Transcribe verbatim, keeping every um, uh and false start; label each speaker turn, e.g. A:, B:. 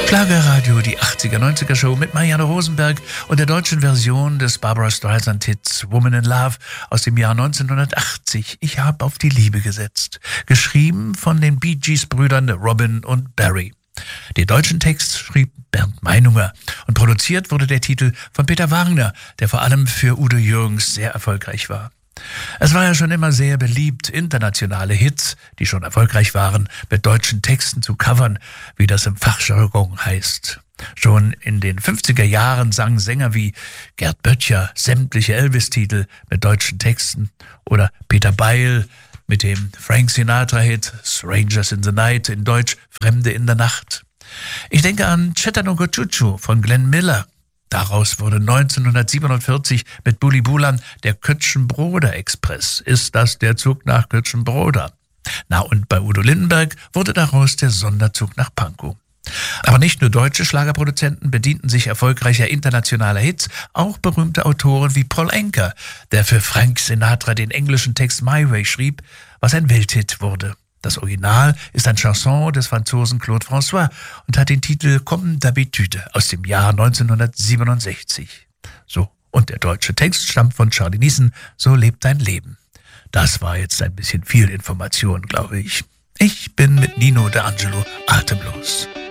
A: Schlagerradio, die achtziger, neunziger Show mit Marianne Rosenberg und der deutschen Version des Barbra Streisand-Hits Woman in Love aus dem Jahr neunzehnhundertachtzig. Ich habe auf die Liebe gesetzt. Geschrieben von den Bee Gees-Brüdern Robin und Barry. Den deutschen Text schrieb Bernd Meinunger und produziert wurde der Titel von Peter Wagner, der vor allem für Udo Jürgens sehr erfolgreich war. Es war ja schon immer sehr beliebt, internationale Hits, die schon erfolgreich waren, mit deutschen Texten zu covern, wie das im Fachjargon heißt. Schon in den fünfziger Jahren sangen Sänger wie Gerd Böttcher sämtliche Elvis-Titel mit deutschen Texten oder Peter Beil mit dem Frank Sinatra-Hit Strangers in the Night, in Deutsch Fremde in der Nacht. Ich denke an Chattanooga Choo Choo von Glenn Miller. Daraus wurde neunzehnhundertsiebenundvierzig mit Bully Bulan der Kötschenbroda-Express. Ist das der Zug nach Kötschenbroda? Na, und bei Udo Lindenberg wurde daraus der Sonderzug nach Pankow. Aber nicht nur deutsche Schlagerproduzenten bedienten sich erfolgreicher internationaler Hits, auch berühmte Autoren wie Paul Anka, der für Frank Sinatra den englischen Text My Way schrieb, was ein Welthit wurde. Das Original ist ein Chanson des Franzosen Claude François und hat den Titel Comme d'habitude aus dem Jahr neunzehnhundertsiebenundsechzig. So, und der deutsche Text stammt von Charlie Neeson, So lebt dein Leben. Das war jetzt ein bisschen viel Information, glaube ich. Ich bin mit Nino D'Angelo atemlos.